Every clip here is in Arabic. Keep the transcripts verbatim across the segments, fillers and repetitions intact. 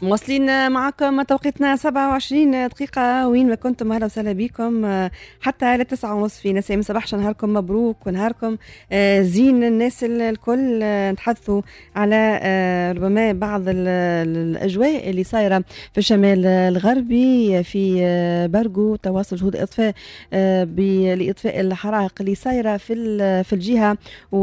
مواصلين معكم توقيتنا سبعة وعشرين دقيقة وين ما كنتم. أهلا وسهلا بكم حتى على تسعة ونص في نسيم صباح. نهاركم مبروك ونهاركم زين. الناس الكل نتحدثوا على ربما بعض الأجواء اللي صايرة في الشمال الغربي في برغو. تواصل جهود إطفاء لإطفاء الحرائق اللي صايرة في في الجهة،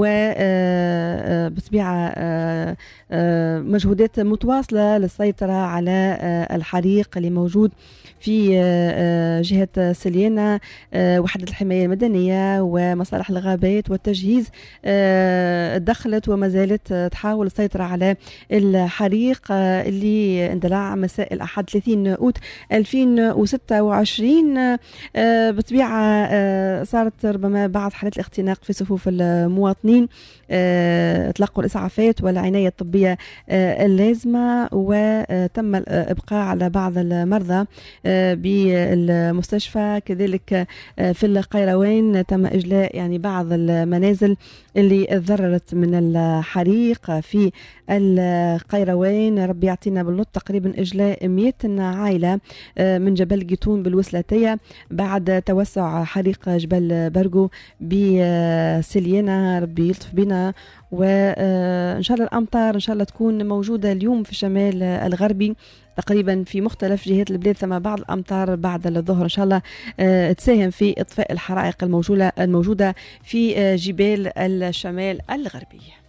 وبطبيعة مجهودات متواصلة للسيطرة على الحريق اللي موجود في جهة سليانة. وحدة الحماية المدنية ومصالح الغابات والتجهيز دخلت وما زالت تحاول السيطرة على الحريق اللي اندلع مساء الأحد ثلاثين أوت ألفين وستة وعشرين. بطبيعة صارت ربما بعض حالات الاختناق في صفوف المواطنين، تلقوا الإسعافات والعناية الطبية اللازمة، وتم الإبقاء على بعض المرضى بالمستشفى. كذلك في القيروان تم إجلاء يعني بعض المنازل اللي تضررت من الحريق في القيروان. ربي يعطينا باللطف تقريبا إجلاء مئة عائلة من جبل جيتون بالوسلاتية بعد توسع حريق جبل برغو بسليانة. ربي يلطف بنا، وإن شاء الله الأمطار إن شاء الله تكون موجودة اليوم في الشمال الغربي تقريبا في مختلف جهات البلاد. ثم بعض الأمطار بعد الظهر إن شاء الله تساهم في إطفاء الحرائق الموجودة الموجودة في جبال الشمال الغربي.